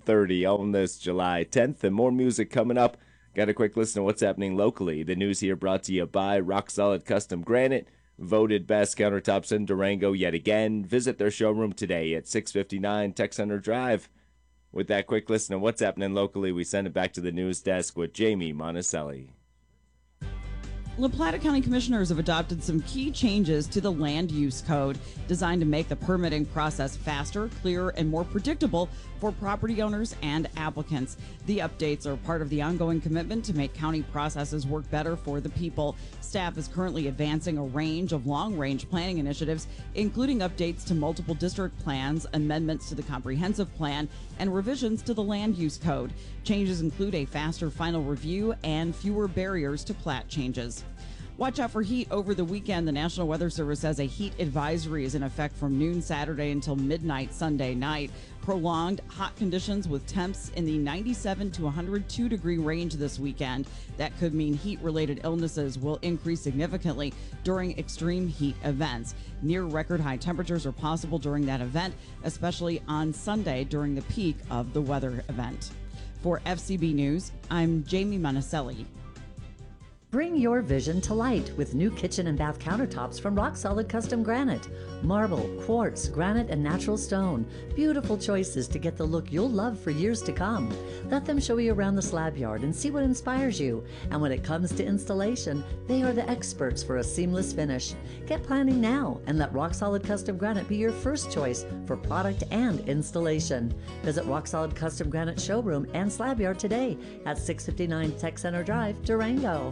7:30 on this July 10th, and more music coming up. Got a quick listen to what's happening locally. The news here brought to you by Rock Solid Custom Granite, voted best countertops in Durango yet again. Visit their showroom today at 659 Tech Center Drive. With that quick listen to what's happening locally, we send it back to the news desk with Jamie Monticelli. La Plata County Commissioners have adopted some key changes to the Land Use Code designed to make the permitting process faster, clearer, and more predictable for property owners and applicants. The updates are part of the ongoing commitment to make county processes work better for the people. Staff is currently advancing a range of long-range planning initiatives, including updates to multiple district plans, amendments to the comprehensive plan, and revisions to the Land Use Code. Changes include a faster final review and fewer barriers to plat changes. Watch out for heat over the weekend. The National Weather Service says a heat advisory is in effect from noon Saturday until midnight Sunday night. Prolonged hot conditions with temps in the 97 to 102 degree range this weekend. That could mean heat-related illnesses will increase significantly during extreme heat events. Near record high temperatures are possible during that event, especially on Sunday during the peak of the weather event. For FCB News, I'm Jamie Monticelli. Bring your vision to light with new kitchen and bath countertops from Rock Solid Custom Granite. Marble, quartz, granite, and natural stone. Beautiful choices to get the look you'll love for years to come. Let them show you around the slab yard and see what inspires you. And when it comes to installation, they are the experts for a seamless finish. Get planning now and let Rock Solid Custom Granite be your first choice for product and installation. Visit Rock Solid Custom Granite showroom and slab yard today at 659 Tech Center Drive, Durango.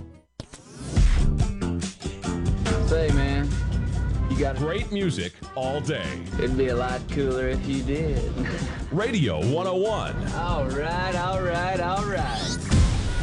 Say, man, you got great music all day. It'd be a lot cooler if you did. Radio 101. All right.